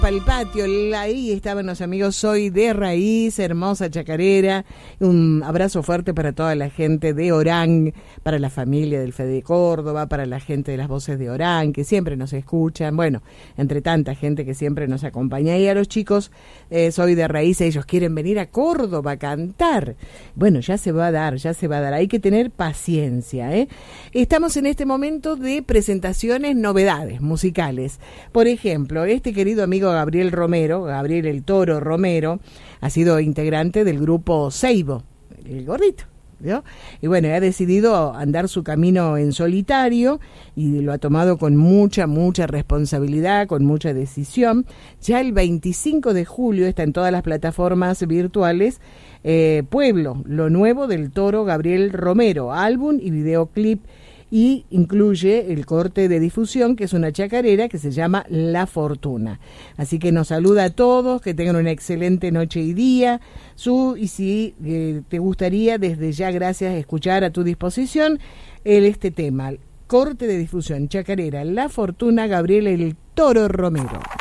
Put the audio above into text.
Para el patio, ahí estaban los amigos Soy de Raíz, hermosa chacarera. Un abrazo fuerte para toda la gente de Orán, para la familia del Fede Córdoba, para la gente de las Voces de Orán, que siempre nos escuchan, bueno, entre tanta gente que siempre nos acompaña. Y a los chicos Soy de Raíz, ellos quieren venir a Córdoba a cantar. Bueno, ya se va a dar, hay que tener paciencia, ¿eh? Estamos en este momento de presentaciones, novedades musicales. Por ejemplo, este querido amigo Gabriel Romero, Gabriel el Toro Romero, ha sido integrante del grupo Seibo, el gordito, ¿no? Y bueno, ha decidido andar su camino en solitario y lo ha tomado con mucha responsabilidad, con mucha decisión. Ya el 25 de julio está en todas las plataformas virtuales Pueblo, lo nuevo del Toro Gabriel Romero, álbum y videoclip, y incluye el corte de difusión, que es una chacarera que se llama La Fortuna. Así que nos saluda a todos, que tengan una excelente noche y día. Y si te gustaría, desde ya, gracias, escuchar a tu disposición este tema, corte de difusión, chacarera, La Fortuna, Gabriel el Toro Romero.